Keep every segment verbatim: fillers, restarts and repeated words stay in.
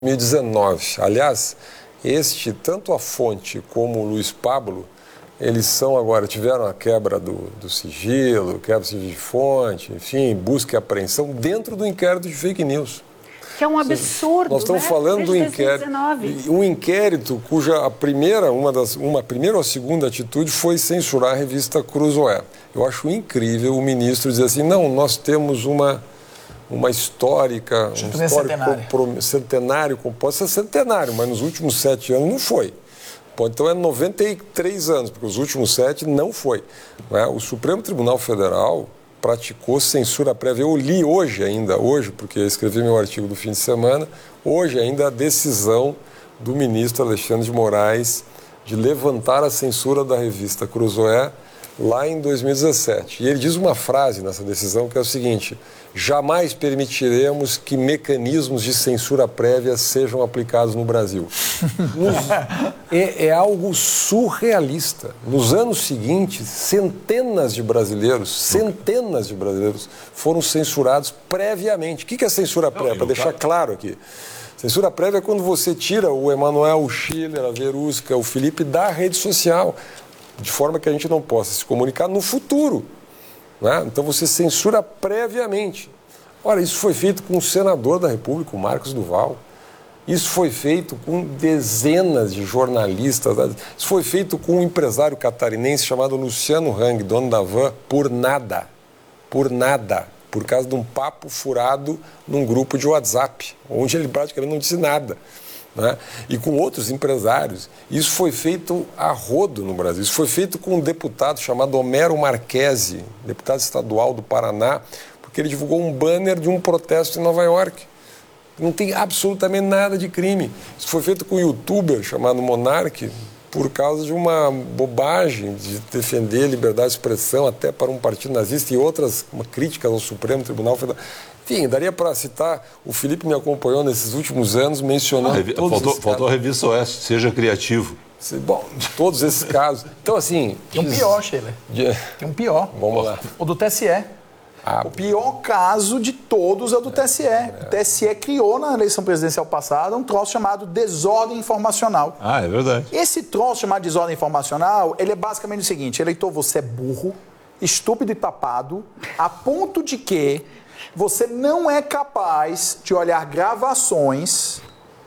dois mil e dezenove. Aliás, este, tanto a Fonte como o Luiz Pablo, eles são agora, tiveram a quebra do, do sigilo, quebra do sigilo de fonte, enfim, busca e apreensão dentro do inquérito de fake news. Que é um absurdo, Nós estamos né? falando do Desde inquérito, dois mil e dezenove. um inquérito cuja a primeira, uma das, uma primeira ou a segunda atitude foi censurar a revista Cruzoé. Eu acho incrível o ministro dizer assim, não, nós temos uma, uma histórica, um histórico centenário. Comprom- centenário, pode ser centenário, mas nos últimos sete anos não foi. Pode, então é noventa e três anos, porque os últimos sete não foi. Não é? O Supremo Tribunal Federal praticou censura prévia. Eu li hoje ainda, hoje, porque eu escrevi meu artigo do fim de semana, hoje ainda a decisão do ministro Alexandre de Moraes de levantar a censura da revista Cruzoé lá em dois mil e dezessete. E ele diz uma frase nessa decisão que é o seguinte: jamais permitiremos que mecanismos de censura prévia sejam aplicados no Brasil. é, é algo surrealista. Nos anos seguintes, centenas de brasileiros, centenas de brasileiros foram censurados previamente. O que é censura prévia? Para deixar claro aqui. Censura prévia é quando você tira o Emanuel, o Schiller, a Verusca, o Felipe da rede social, de forma que a gente não possa se comunicar no futuro. Né? Então você censura previamente. Ora, isso foi feito com o senador da República, o Marcos Duval. Isso foi feito com dezenas de jornalistas. Isso foi feito com um empresário catarinense chamado Luciano Hang, dono da Van, por nada. Por nada. Por causa de um papo furado num grupo de WhatsApp, onde ele praticamente não disse nada. Né? E com outros empresários. Isso foi feito a rodo no Brasil. Isso foi feito com um deputado chamado Homero Marchesi, deputado estadual do Paraná, porque ele divulgou um banner de um protesto em Nova York. Não tem absolutamente nada de crime. Isso foi feito com um youtuber chamado Monark, por causa de uma bobagem de defender liberdade de expressão até para um partido nazista e outras críticas ao Supremo Tribunal Federal. Enfim, daria para citar, o Felipe me acompanhou nesses últimos anos, mencionando Revi- todos faltou, esses faltou a casos. revista Oeste, seja criativo. Bom, todos esses casos. Então, assim... Tem um pior, Sheila. de- Tem um pior. Vamos lá. O do T S E. Ah, O pior caso de todos é o do T S E. O T S E criou na eleição presidencial passada um troço chamado desordem informacional. Ah, é verdade. Esse troço chamado desordem informacional, ele é basicamente o seguinte: eleitor, você é burro, estúpido e tapado, a ponto de que você não é capaz de olhar gravações,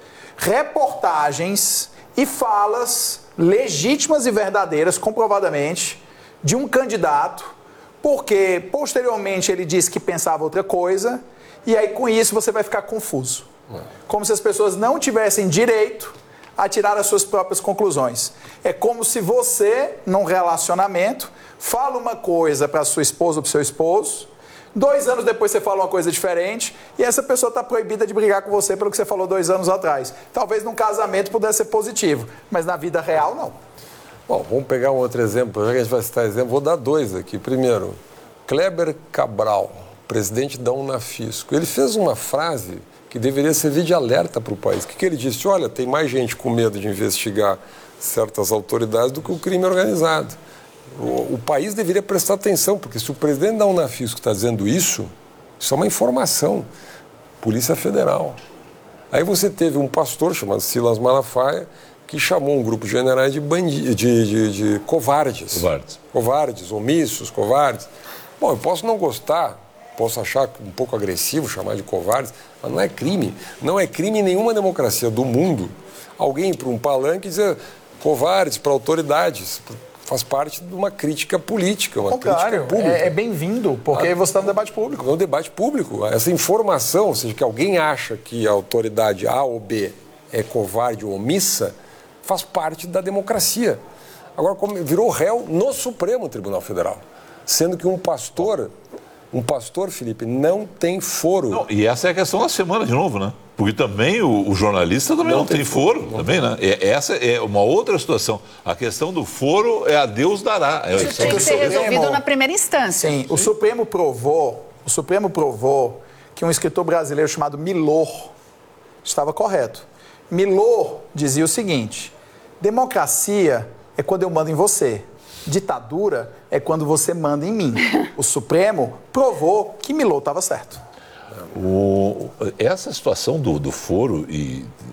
reportagens e falas legítimas e verdadeiras, comprovadamente, de um candidato, porque posteriormente ele disse que pensava outra coisa, e aí com isso você vai ficar confuso. Como se as pessoas não tivessem direito a tirar as suas próprias conclusões. É como se você, num relacionamento, fala uma coisa para sua esposa ou para seu esposo, dois anos depois você fala uma coisa diferente, e essa pessoa está proibida de brigar com você pelo que você falou dois anos atrás. Talvez num casamento pudesse ser positivo, mas na vida real não. Bom, vamos pegar um outro exemplo, já que a gente vai citar exemplo, vou dar dois aqui. Primeiro, Kleber Cabral, presidente da Unafisco, ele fez uma frase que deveria servir de alerta para o país. O que, que ele disse? Olha, tem mais gente com medo de investigar certas autoridades do que o crime organizado. O, o país deveria prestar atenção, porque se o presidente da Unafisco está dizendo isso, isso é uma informação. Polícia Federal. Aí você teve um pastor chamado Silas Malafaia, que chamou um grupo de generais de, bandi- de, de, de covardes. Covardes. Covardes, omissos, covardes. Bom, eu posso não gostar, posso achar um pouco agressivo chamar de covardes, mas não é crime. Não é crime em nenhuma democracia do mundo alguém ir para um palanque e dizer covardes para autoridades. Faz parte de uma crítica política, uma Contrário, crítica pública. é, é bem-vindo, porque você está no debate público. No debate público. Essa informação, ou seja, que alguém acha que a autoridade A ou B é covarde ou omissa, faz parte da democracia. Agora, como virou réu no Supremo Tribunal Federal, sendo que um pastor, um pastor, Felipe, não tem foro. Não, e essa é a questão da semana de novo, né? Porque também o, o jornalista também não, não tem, tem foro, foro também, né? É, essa é uma outra situação. A questão do foro é a Deus dará. É Isso tem que ser resolvido na primeira instância. Sim, o Supremo provou, o Supremo provou que um escritor brasileiro chamado Milor estava correto. Milor dizia o seguinte: democracia é quando eu mando em você. Ditadura é quando você manda em mim. O Supremo provou que Milor estava certo. O, essa situação do, do foro, e